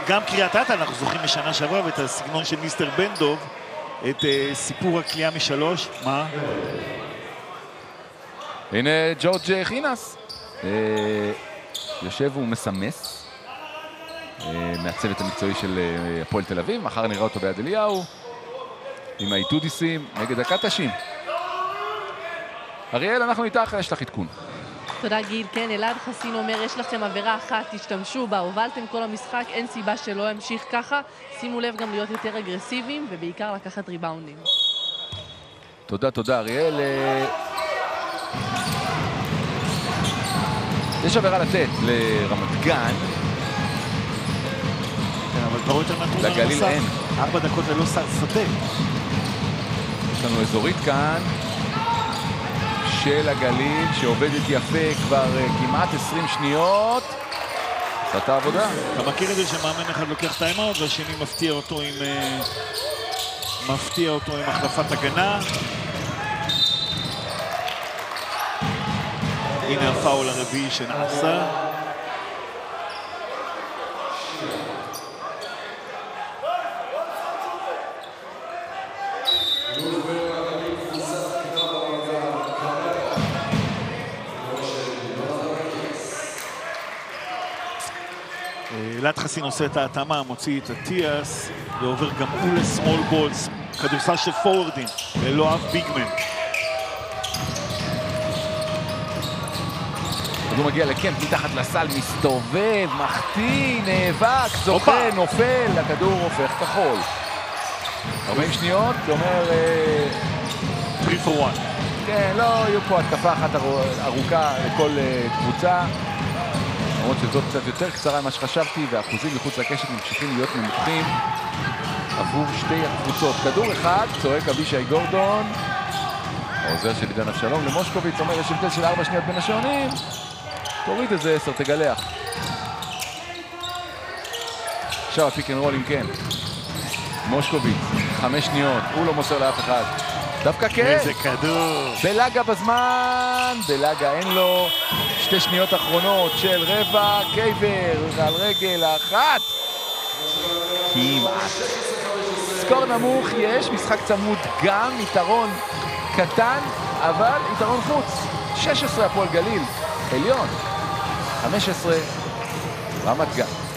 וגם קריית אתא, אנחנו זוכרים משנה שעברה, ואת הסגנון של מיסטר בן דוב, את סיפור הקליעה משלוש. מה? הנה ג'ורג' חינס. יושב ומסמס. מהצוות המקצועי של הפועל תל אביב. מחר נראה אותו ביד אליהו. עם האיתודיסים נגד הקטשים. אריאל, אנחנו איתך, יש לך עדכון. תודה גיל, כן, אלעד חסין אומר, יש לכם עבירה אחת, תשתמשו בה, הובלתם כל המשחק, אין סיבה שלא ימשיך ככה, שימו לב גם להיות יותר אגרסיביים, ובעיקר לקחת ריבאונדים. תודה, תודה, אריאל. יש עבירה לתת לרמת גן. כן, אבל כבר יותר נתון לגליל אין. 4 דקות ללא שדה. יש לנו אזורית כאן. של הגליל שעובדת יפה כבר כמעט 20 שניות. עשתה עבודה. אתה מכיר את זה שמאמן אחד לוקח טיימאוט והשני מפתיע אותו עם החלפת הגנה. הנה הפאול הרביעי שנעשה. אלעד חסין עושה את ההתאמה, מוציא את הטיאס ועובר גם הוא לסמול בולס, כדורסל של פורורדים, ללא אף ביגמן. הוא מגיע לקמפ מתחת לסל, מסתובב, מחטיא, נאבק, זוכה, נופל, הכדור הופך כחול. 40 שניות, זה אומר 3 for 1. כן, לא, יהיו פה התקפה אחת ארוכה לכל קבוצה. למרות שזאת קצת יותר קצרה ממה שחשבתי, והאחוזים מחוץ לקשת ממשיכים להיות נמוכים עבור שתי הקבוצות. כדור אחד, צועק אבישי גורדון, העוזר של עידן אבשלום למושקוביץ, אומר יש הבדל של 4 שניות בין השעונים, תוריד איזה 10, תגלח. עכשיו הפיק אנד רול אם כן. מושקוביץ, 5 שניות, הוא לא מוסר לאף אחד. דווקא כן. איזה כדור. בלגה בזמן, בלגה אין לו. 2 שניות אחרונות של רבע, קייבר על רגל אחת. כמעט. סקור נמוך יש, משחק צמוד גם, יתרון קטן, אבל יתרון חוץ. 16 הפועל גליל, עליון. 15 רמת גן.